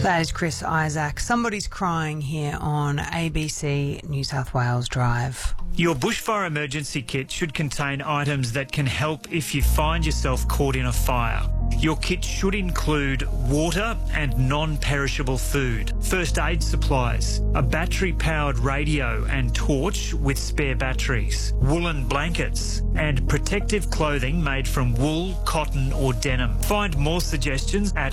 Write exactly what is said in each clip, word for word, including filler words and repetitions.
That is Chris Isaac. Somebody's crying here on A B C New South Wales Drive. Your bushfire emergency kit should contain items that can help if you find yourself caught in a fire. Your kit should include water and non-perishable food, first aid supplies, a battery-powered radio and torch with spare batteries, woolen blankets, and protective clothing made from wool, cotton or denim. Find more suggestions at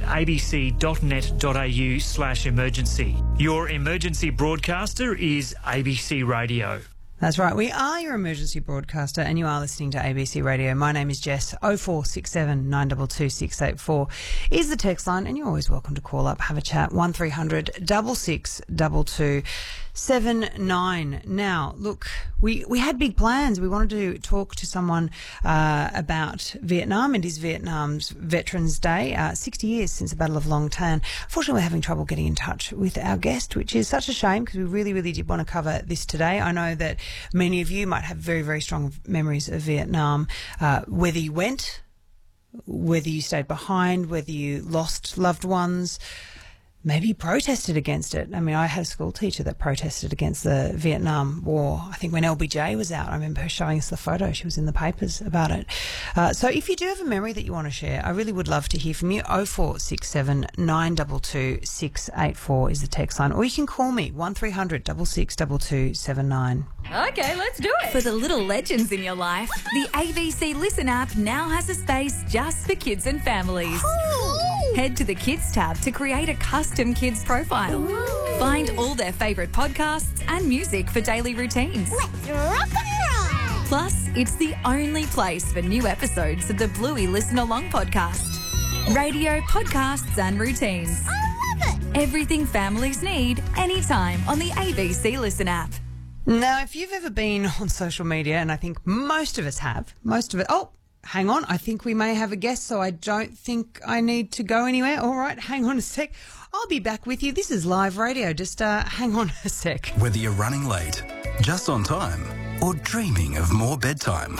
abc.net.au slash emergency. Your emergency broadcaster is A B C Radio. That's right. We are your emergency broadcaster and you are listening to A B C Radio. My name is Jess. oh four six seven, nine two two, six eight four is the text line and you're always welcome to call up, have a chat. one three hundred, six six two two seven nine. Now, look, we, we had big plans. We wanted to talk to someone uh, about Vietnam. It is Vietnam's Veterans Day, uh, sixty years since the Battle of Long Tan. Fortunately, we're having trouble getting in touch with our guest, which is such a shame because we really, really did want to cover this today. I know that many of you might have very, very strong memories of Vietnam, uh, whether you went, whether you stayed behind, whether you lost loved ones, maybe you protested against it. I mean, I had a school teacher that protested against the Vietnam War. I think when L B J was out, I remember her showing us the photo. She was in the papers about it. Uh, so if you do have a memory that you want to share, I really would love to hear from you. oh four six seven, nine two two, six eight four is the text line. Or you can call me, one three hundred, six six two two seven nine. Okay, let's do it. For the little legends in your life, the A B C Listen app now has a space just for kids and families. Ooh. Head to the Kids tab to create a custom kids profile. Ooh. Find all their favourite podcasts and music for daily routines. Let's rock and roll. Plus, it's the only place for new episodes of the Bluey Listen Along podcast. Radio, podcasts and routines. I love it. Everything families need, anytime on the A B C Listen app. Now, if you've ever been on social media, and I think most of us have, most of it, oh, hang on, I think we may have a guest, so I don't think I need to go anywhere. All right, hang on a sec. I'll be back with you. This is live radio. Just uh, hang on a sec. Whether you're running late, just on time, or dreaming of more bedtime,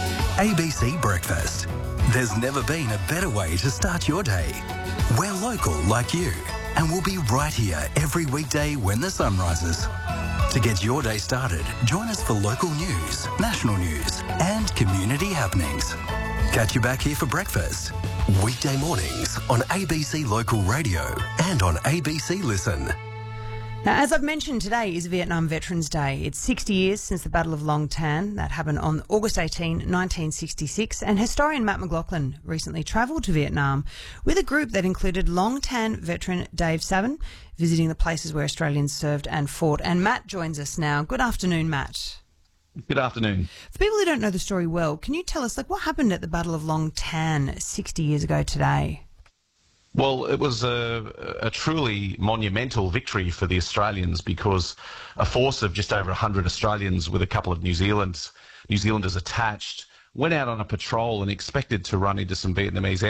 A B C Breakfast. There's never been a better way to start your day. We're local like you, and we'll be right here every weekday when the sun rises. To get your day started, join us for local news, national news and community happenings. Catch you back here for breakfast. Weekday mornings on A B C Local Radio and on A B C Listen. Now, as I've mentioned, today is Vietnam Veterans Day. It's sixty years since the Battle of Long Tan. That happened on August eighteenth, nineteen sixty-six. And historian Matt McLaughlin recently travelled to Vietnam with a group that included Long Tan veteran Dave Savin, visiting the places where Australians served and fought. And Matt joins us now. Good afternoon, Matt. Good afternoon. For people who don't know the story well, can you tell us, like, what happened at the Battle of Long Tan sixty years ago today? Well, it was a, a truly monumental victory for the Australians because a force of just over one hundred Australians with a couple of New Zealanders, New Zealanders attached went out on a patrol and expected to run into some Vietnamese